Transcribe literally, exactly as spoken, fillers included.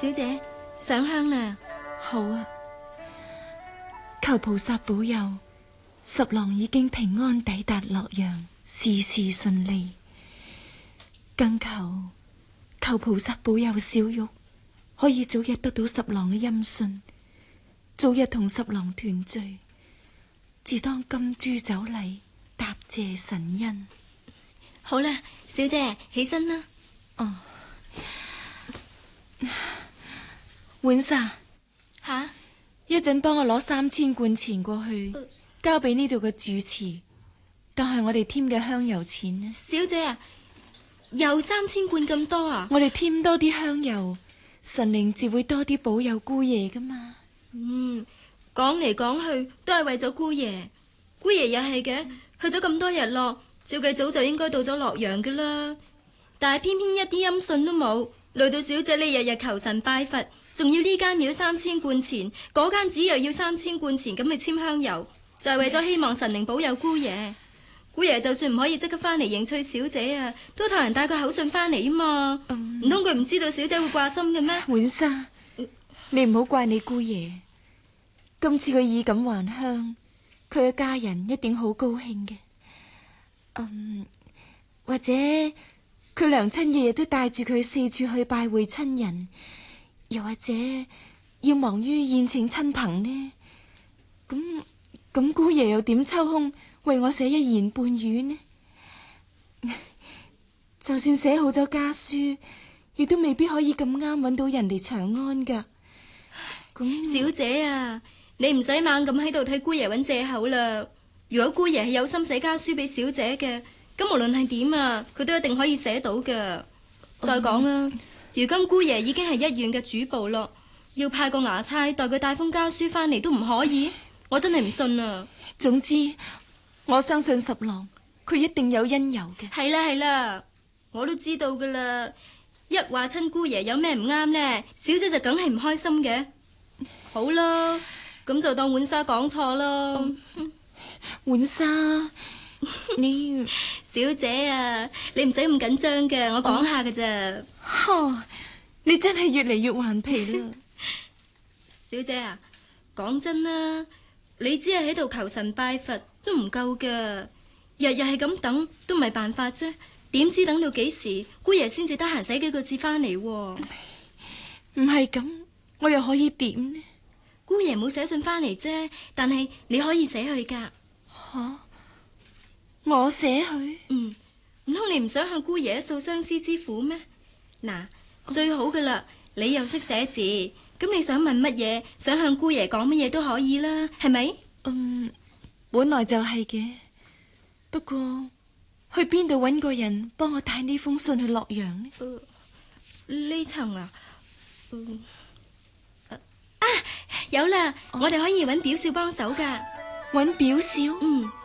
小姐上香啦。 好啊，求菩薩保佑，十郎已經平安抵達洛陽，事事順利。更求求菩薩保佑小玉可以早日得到十郎嘅音訊，早日同十郎團聚，自當金珠酒禮答謝神恩。 好啦，小姐起身啦。 哦，婉莎， 吓， 一陣幫我攞三千貫錢過去，交俾呢度嘅主持，當係我哋添嘅香油錢。 小姐啊，又三千貫咁多啊？ 我哋添多啲香油，神靈自會多啲保佑姑爺噶嘛。 嗯，講嚟講去都係為咗姑爺。姑爺又係嘅，去咗咁多日咯，照計早就應該到咗洛陽噶啦。但係偏偏一啲音訊都冇，累到小姐你日日求神拜佛，仲要呢間廟三千貫錢，嗰間寺又要三千貫錢，咁去簽香油，就係為咗希望神靈保佑姑爺。姑爺就算唔可以即刻翻嚟迎娶小姐啊，都託人帶個口信翻嚟啊嘛。唔通佢唔知道小姐會掛心嘅咩？ 婉莎，你唔好怪你姑爺，今次佢衣錦還鄉，佢嘅家人一定好高興嘅。嗯，或者佢娘親日日都帶住佢四處去拜會親人，又或者要忙於宴請親朋呢？咁咁姑爺又點抽空為我寫一言半語呢？就算寫好咗家書，亦都未必可以咁啱揾到人嚟長安噶。咁小姐啊，你唔使猛咁喺度替姑爺揾借口啦。如果姑爺係有心寫家書俾小姐嘅，咁無論係點啊，佢都一定可以寫到噶。再講啦，如今姑爺已經係一縣嘅主簿咯，要派個衙差代佢帶封家書翻嚟都唔可以，我真係唔信啊。 總之，我相信十郎佢一定有因由嘅。 係啦係啦，我都知道噶啦。一話親姑爺有咩唔啱呢，小姐就梗係唔開心嘅。好啦，咁就當婉莎講錯咯。 婉莎，你小姐啊，你唔使咁緊張嘅，我講下噶咋。 呵，你真係越嚟越頑皮啦。 小姐啊，講真啦，你只係喺度求神拜佛都唔夠噶，日日係咁等都唔係辦法啫。點知等到幾時姑爺先至得閒寫幾個字翻嚟？唔係咁，我又可以點呢？ 姑爺冇寫信翻嚟啫，但係你可以寫去噶。 吓，我寫去？ 嗯，唔通你唔想向姑爺訴相思之苦咩？嗱，最好噶啦，你又識寫字，咁你想問乜嘢，想向姑爺講乜嘢都可以啦，係咪？ 嗯，本來就係嘅，不過去邊度搵個人幫我帶呢封信去洛陽呢？ 呃、呢層啊，嗯、啊，有啦，哦、我哋可以搵表少幫手噶。 搵表少？ 嗯。